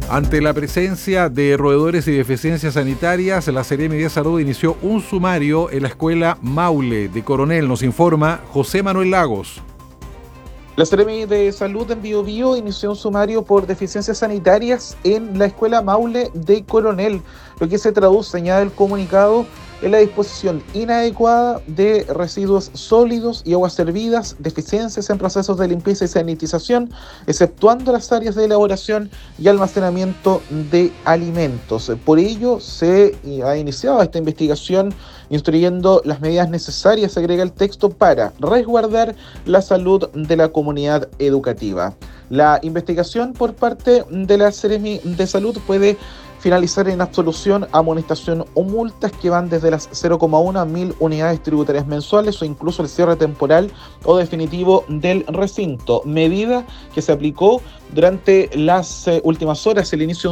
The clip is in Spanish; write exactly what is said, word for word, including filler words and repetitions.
Ante la presencia de roedores y deficiencias sanitarias, la Seremi de Salud inició un sumario en la escuela Maule de Coronel. Nos informa José Manuel Lagos. La Seremi de Salud en Biobío inició un sumario por deficiencias sanitarias en la escuela Maule de Coronel, lo que se traduce, añade el comunicado, en la disposición inadecuada de residuos sólidos y aguas servidas, deficiencias en procesos de limpieza y sanitización, exceptuando las áreas de elaboración y almacenamiento de alimentos. Por ello, se ha iniciado esta investigación instruyendo las medidas necesarias, agrega el texto, para resguardar la salud de la comunidad educativa. La investigación por parte de la Seremi de Salud puede finalizar en absolución, amonestación o multas que van desde las cero coma uno a mil unidades tributarias mensuales o incluso el cierre temporal o definitivo del recinto, medida que se aplicó durante las eh, últimas horas, el inicio